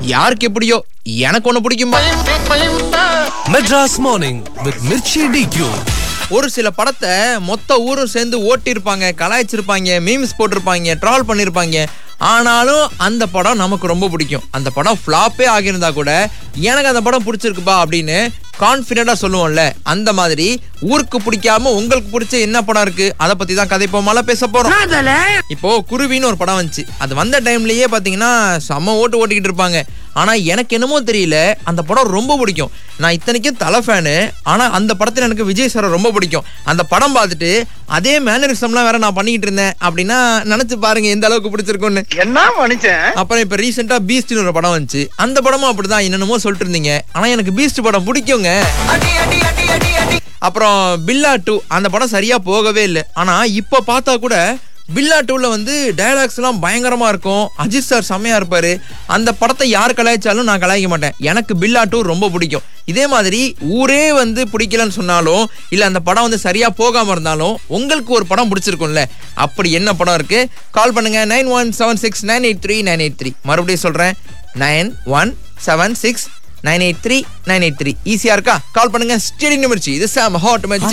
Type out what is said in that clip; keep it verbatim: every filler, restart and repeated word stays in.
யாருக்கு எப்படியோ, எனக்கு ஒண்ணு பிடிக்கும்பா. Madras morning with Mirchi டிக்யூ. ஒரு சில படத்தை மொத்த ஊரும் சேர்ந்து ஓட்டிருப்பாங்க, கலாய்ச்சிருப்பாங்க, மீம்ஸ் போட்டிருப்பாங்க, ட்ரால் பண்ணிருப்பாங்க. ஆனாலும் அந்த படம் நமக்கு ரொம்ப பிடிக்கும். அந்த படம் ஃப்ளாப்பே ஆகியிருந்தா கூட எனக்கு அந்த படம் பிடிச்சிருக்குப்பா அப்படின்னு கான்ஃபிடென்ட்டா சொல்லுவோம்ல, அந்த மாதிரி ஊருக்கு பிடிக்காம உங்களுக்கு பிடிச்ச என்ன படம் இருக்கு, அதை பத்தி தான் கதைப்போமால பேச போறோம். இப்போ குருவின்னு ஒரு படம் வந்துச்சு. அது வந்த டைம்லயே பாத்தீங்கன்னா செம்ம ஓட்டு ஓட்டிக்கிட்டு இருப்பாங்க. ஆனா எனக்கு என்னமோ தெரியல, அந்த படம் ரொம்ப பிடிக்கும். நான் இத்தனைக்கும் தலை ஃபேனு, ஆனா அந்த படத்துல எனக்கு விஜய் சாரை ரொம்ப பிடிக்கும். அந்த படம் பார்த்துட்டு அதே மேனரிசம்லாம் வேற நான் பண்ணிக்கிட்டு இருந்தேன் அப்படின்னா நினைச்சு பாருங்க எந்த அளவுக்கு பிடிச்சிருக்கும்னு. என்ன மனுஷன். அப்புறம் இப்ப ரீசெண்டா பீஸ்ட்னு ஒரு படம் வந்துச்சு. அந்த படமும் அப்படிதான் என்னென்னமோ சொல்லிட்டு இருந்தீங்க. ஆனா எனக்கு பீஸ்ட் படம் பிடிக்குங்க. அப்புறம் பில்லா டூ அந்த படம் சரியா போகவே இல்லை. ஆனா இப்ப பார்த்தா கூட பில்லா டூல வந்து டயலாக்ஸ் எல்லாம் பயங்கரமா இருக்கும். அஜித் சார் செம்மையா இருப்பாரு. அந்த படத்தை யார் கலாய்ச்சாலும் நான் கலாய்க்க மாட்டேன். எனக்கு பில்லா டூ ரொம்ப பிடிக்கும். இதே மாதிரி ஊரே வந்து பிடிக்கலன்னு சொன்னாலும் இல்ல அந்த படம் வந்து சரியா போகாம இருந்தாலும் உங்களுக்கு ஒரு படம் பிடிச்சிருக்கும்ல, அப்படி என்ன படம் இருக்கு? கால் பண்ணுங்க nine one seven six nine eight three nine eight three. மறுபடியும் சொல்றேன், nine one seven six nine eight three nine eight three. ஈஸியா இருக்கா? கால் பண்ணுங்க. ஸ்டேடியம் மிர்ச்சி. இது சாம் ஹாட் மேட்ச்.